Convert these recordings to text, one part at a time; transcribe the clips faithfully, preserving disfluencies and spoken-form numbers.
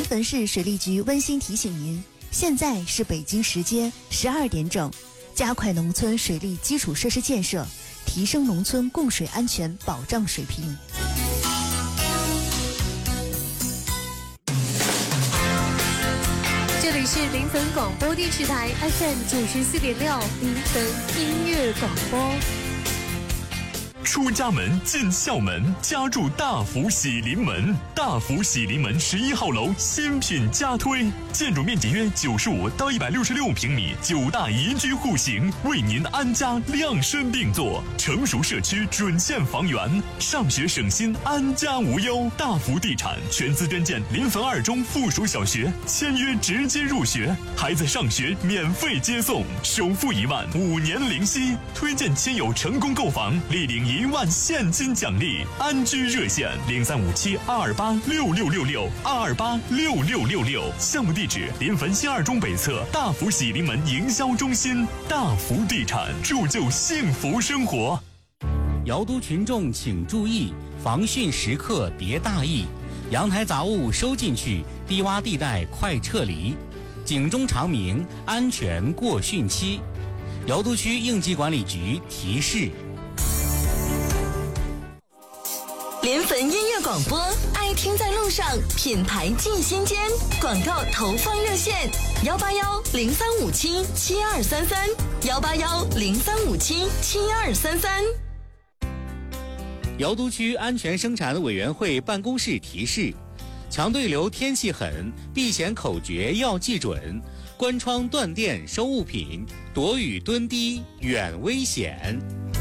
临汾市水利局温馨提醒您，现在是北京时间十二点整，加快农村水利基础设施建设，提升农村供水安全保障水平。 这里是临汾广播电视台 F M 九十四点六，临汾音乐广播。 出家门进校门，家住大福喜临门。大福喜临门十一号楼新品加推，建筑面积约九十五到一百六十六平米，九大宜居户型，为您安家量身定做。成熟社区准线房源，上学省心，安家无忧。大福地产全资捐建临汾二中附属小学，签约直接入学，孩子上学免费接送，首付一万，五年零息。推荐亲友成功购房，立领一万现金奖励。安居热线零三五七二二八六六六六二二八六六六六。项目地址临汾新二中北侧大福喜临门营销中心。大福地产，铸就幸福生活。 瑶都群众请注意，防汛时刻别大意，阳台杂物收进去，低洼地带快撤离，警钟长鸣，安全过汛期。瑶都区应急管理局提示。 临汾音乐广播，爱听在路上，品牌进心间。广告投放热线：幺八幺零三五七七二三三，幺八幺零三五七七二三三。 瑶都区安全生产委员会办公室提示：强对流天气狠，避险口诀要记准，关窗断电收物品，躲雨蹲低远危险。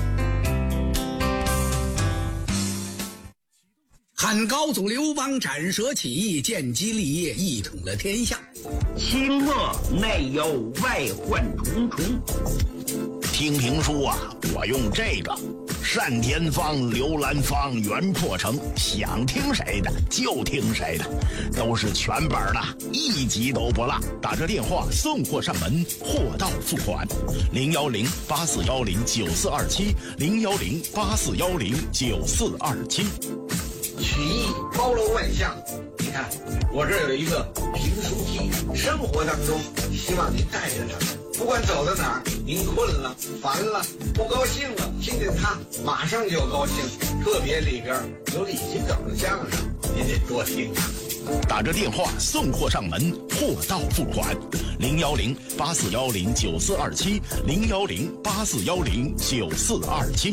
汉高祖刘邦斩蛇起义，建基立业，一统了天下。 清末内忧外患重重。听评书啊，我用这个单田芳、刘兰芳、袁破城，想听谁的就听谁的，都是全本的，一集都不落。打这电话送货上门，货到付款。零幺零八四幺零九四二七，零幺零八四幺零九四二七。 曲艺包罗万象，你看我这有一个评书记，生活当中希望您带着他们，不管走到哪儿，您困了、烦了、不高兴了，听见他马上就高兴。特别里边有李金斗的相声，您得多听啊。 打着电话送货上门，货到付款。零幺零八四幺零九四二七，零幺零八四幺零九四二七。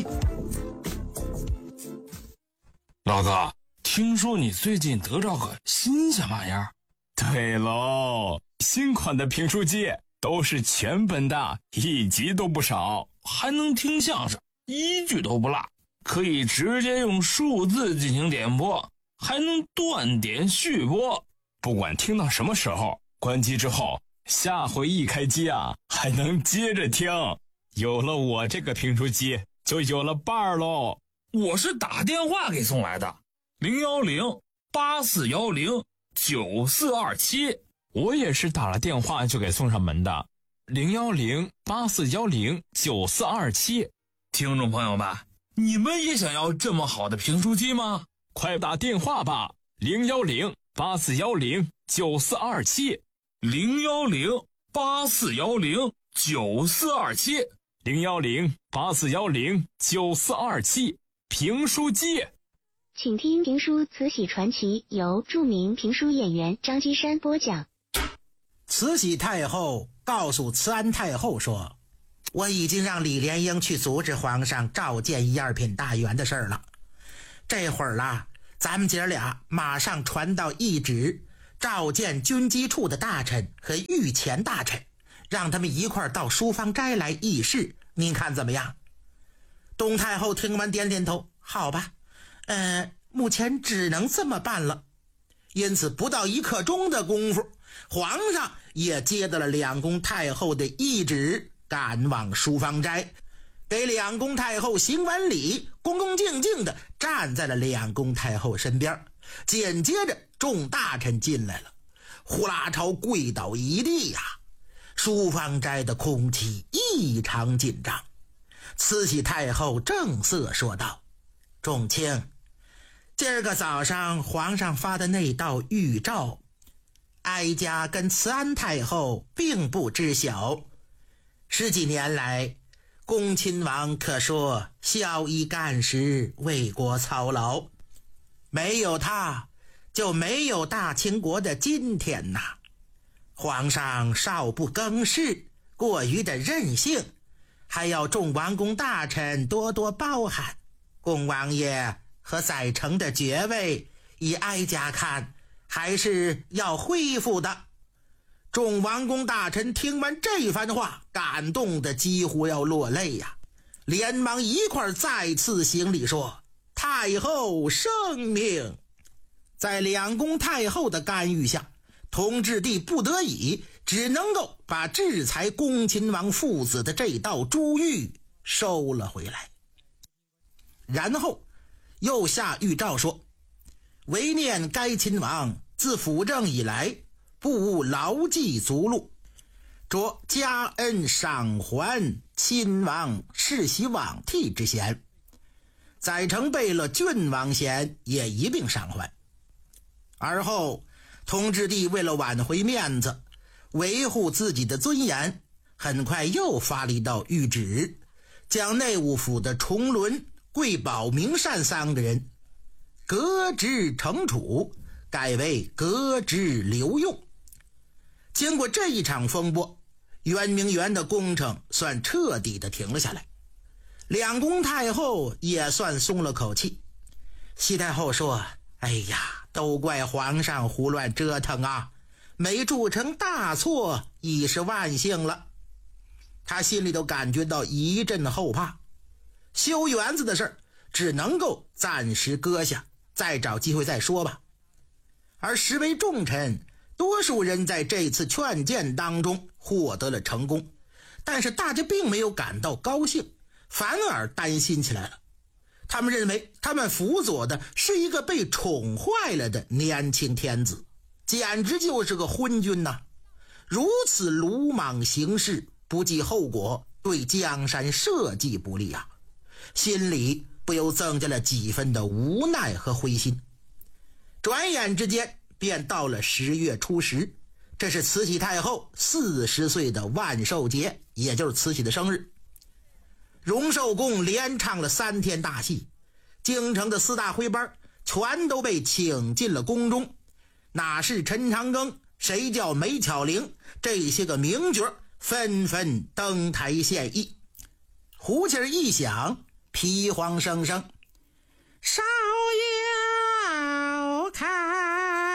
老哥，听说你最近得着个新鲜玩意儿？ 对喽，新款的评书机都是全本的，一集都不少， 还能听相声，一句都不落，可以直接用数字进行点播，还能断点续播， 不管听到什么时候，关机之后下回一开机啊，还能接着听。有了我这个评书机，就有了伴儿喽。 我是打电话给送来的，零幺零八四幺零九四二七。 我也是打了电话就给送上门的，零幺零八四幺零九四二七。 听众朋友们，你们也想要这么好的评书机吗？ 快打电话吧，零幺零八四幺零九四二七， 零幺零八四幺零九四二七， 零幺零八四幺零九四二七。评书机， 请听评书《慈禧传奇》，由著名评书演员张基山播讲。 慈禧太后告诉慈安太后说，我已经让李莲英去阻止皇上召见一二品大员的事儿了。这会儿啦，咱们姐俩马上传到懿旨，召见军机处的大臣和御前大臣，让他们一块儿到书坊斋来议事，您看怎么样？东太后听完点点头，好吧，呃，目前只能这么办了。因此不到一刻钟的功夫，皇上也接到了两宫太后的懿旨，赶往书坊斋，给两宫太后行完礼，恭恭敬敬地站在了两宫太后身边。紧接着众大臣进来了，呼啦朝跪倒一地呀、啊！书坊斋的空气异常紧张。慈禧太后正色说道，众卿，今儿个早上皇上发的那道谕诏， 哀家跟慈安太后并不知晓。十几年来，恭亲王可说孝义干实，为国操劳，没有他就没有大清国的今天呐。皇上少不更事，过于的任性，还要众王公大臣多多包涵。恭王爷和载城的爵位，以哀家看还是要恢复的。众王公大臣听完这番话，感动的几乎要落泪呀、啊，连忙一块再次行礼说：太后圣命。在两宫太后的干预下，同治帝不得已只能够把制裁恭亲王父子的这道珠玉收了回来，然后又下谕诏说：唯念该亲王自辅政以来，不务牢记族禄，着加恩赏还亲王世袭罔替之嫌，载成备了郡王衔也一并赏还。而后同治帝为了挽回面子，维护自己的尊严，很快又发了一道谕旨，将内务府的崇伦、贵宝、明善三个人革职惩处，改为革职留用。经过这一场风波，圆明园的工程算彻底的停了下来，两宫太后也算松了口气。西太后说：哎呀，都怪皇上胡乱折腾啊，没铸成大错已是万幸了。他心里都感觉到一阵后怕，修园子的事儿只能够暂时搁下，再找机会再说吧。而十位重臣多数人在这次劝谏当中获得了成功，但是大家并没有感到高兴，反而担心起来了。他们认为他们辅佐的是一个被宠坏了的年轻天子，简直就是个昏君呐、啊！如此鲁莽行事，不计后果，对江山社稷不利啊！心里不由增加了几分的无奈和灰心。转眼之间便到了十月初十，这是慈禧太后四十岁的万寿节，也就是慈禧的生日。荣寿宫连唱了三天大戏，京城的四大徽班全都被请进了宫中。哪是陈长庚，谁叫梅巧玲，这些个名角纷纷登台献艺。胡琴一响，皮黄声声，少爷